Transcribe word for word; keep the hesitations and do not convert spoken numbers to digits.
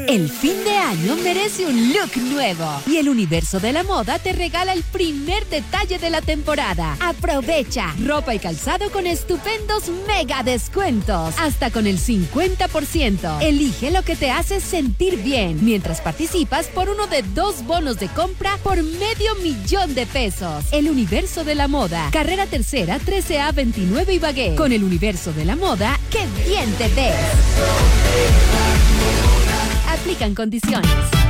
El fin de año merece un look nuevo y el Universo de la Moda te regala el primer detalle de la temporada. Aprovecha ropa y calzado con estupendos mega descuentos, hasta con el cincuenta por ciento. Elige lo que te hace sentir bien mientras participas por uno de dos bonos de compra por medio millón de pesos. El Universo de la Moda, carrera tercera trece A veintinueve Ibagué. Con el Universo de la Moda, ¡qué bien te ves! Aplican condiciones.